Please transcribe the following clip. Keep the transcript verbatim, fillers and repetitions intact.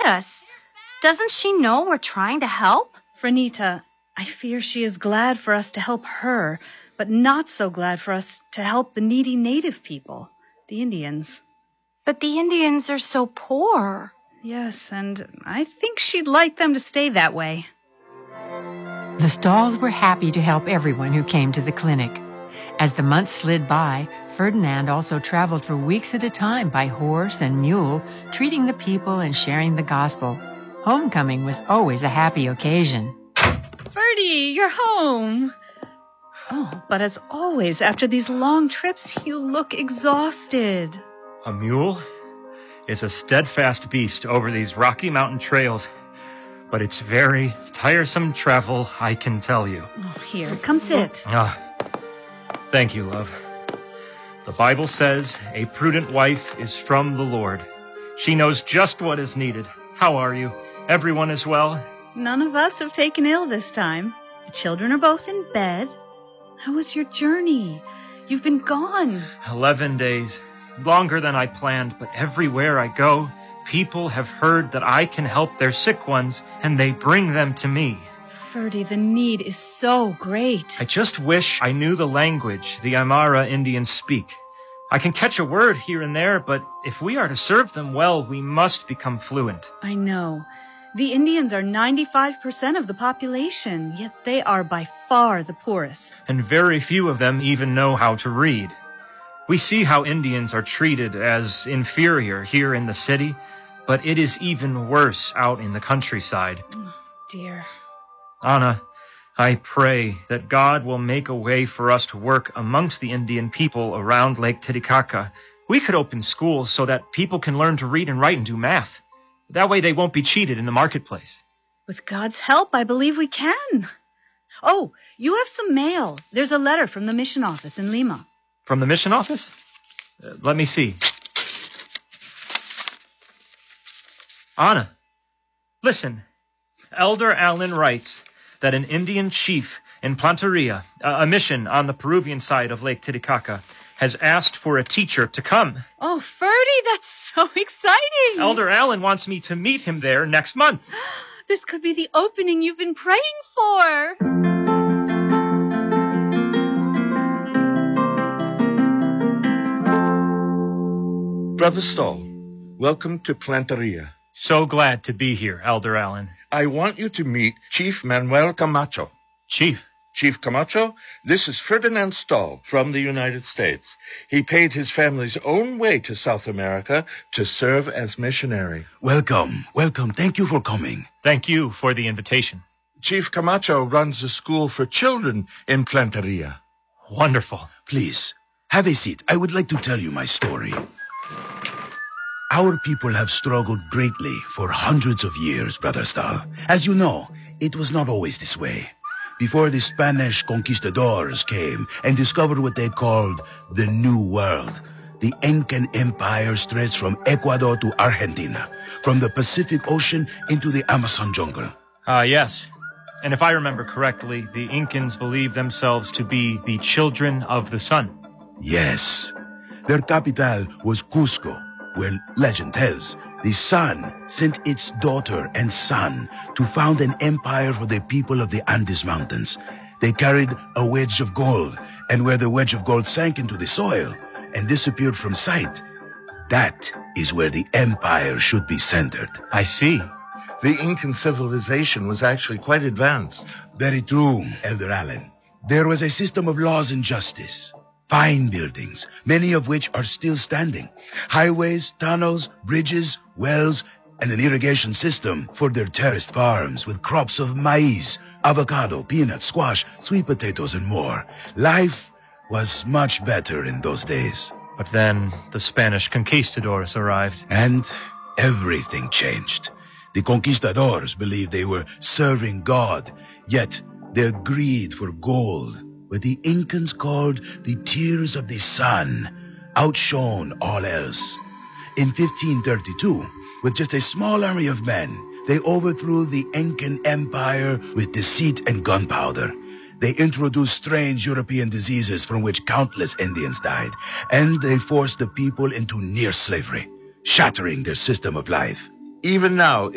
us. Doesn't she know we're trying to help? Franita, I fear she is glad for us to help her, but not so glad for us to help the needy native people, the Indians. But the Indians are so poor. Yes, and I think she'd like them to stay that way. The Stalls were happy to help everyone who came to the clinic. As the months slid by, Ferdinand also traveled for weeks at a time by horse and mule, treating the people and sharing the gospel. Homecoming was always a happy occasion. Ferdy, you're home. Oh, but as always, after these long trips, you look exhausted. A mule is a steadfast beast over these Rocky Mountain trails, but it's very tiresome travel, I can tell you. Oh, here, come sit. Ah, thank you, love. The Bible says a prudent wife is from the Lord. She knows just what is needed. How are you? Everyone is well? None of us have taken ill this time. The children are both in bed. How was your journey? You've been gone. Eleven days. Longer than I planned, but everywhere I go, people have heard that I can help their sick ones, and they bring them to me. Ferdy, the need is so great. I just wish I knew the language the Aymara Indians speak. I can catch a word here and there, but if we are to serve them well, we must become fluent. I know. The Indians are ninety-five percent of the population, yet they are by far the poorest. And very few of them even know how to read. We see how Indians are treated as inferior here in the city, but it is even worse out in the countryside. Oh, dear. Anna, I pray that God will make a way for us to work amongst the Indian people around Lake Titicaca. We could open schools so that people can learn to read and write and do math. That way they won't be cheated in the marketplace. With God's help, I believe we can. Oh, you have some mail. There's a letter from the mission office in Lima. From the mission office? Uh, let me see. Anna, listen. Elder Allen writes that an Indian chief in Planteria, a mission on the Peruvian side of Lake Titicaca, has asked for a teacher to come. Oh, Ferdy, that's so exciting. Elder Allen wants me to meet him there next month. This could be the opening you've been praying for. Brother Stall, welcome to Planteria. So glad to be here, Elder Allen. I want you to meet Chief Manuel Camacho. Chief? Chief Camacho, this is Ferdinand Stall from the United States. He paid his family's own way to South America to serve as missionary. Welcome, welcome. Thank you for coming. Thank you for the invitation. Chief Camacho runs a school for children in Planteria. Wonderful. Please, have a seat. I would like to tell you my story. Our people have struggled greatly for hundreds of years, Brother Stahl. As you know, it was not always this way. Before the Spanish conquistadors came and discovered what they called the New World, the Incan Empire stretched from Ecuador to Argentina, from the Pacific Ocean into the Amazon jungle. Ah, uh, yes. And if I remember correctly, the Incans believed themselves to be the children of the sun. Yes. Their capital was Cusco, where legend tells the sun sent its daughter and son to found an empire for the people of the Andes Mountains. They carried a wedge of gold, and where the wedge of gold sank into the soil and disappeared from sight, that is where the empire should be centered. I see. The Incan civilization was actually quite advanced. Very true, Elder Allen. There was a system of laws and justice. Fine buildings, many of which are still standing. Highways, tunnels, bridges, wells, and an irrigation system for their terraced farms with crops of maize, avocado, peanuts, squash, sweet potatoes, and more. Life was much better in those days. But then the Spanish conquistadors arrived. And everything changed. The conquistadors believed they were serving God, yet their greed for gold, what the Incans called the tears of the sun, outshone all else. In fifteen thirty-two, with just a small army of men, they overthrew the Incan Empire with deceit and gunpowder. They introduced strange European diseases from which countless Indians died, and they forced the people into near slavery, shattering their system of life. Even now,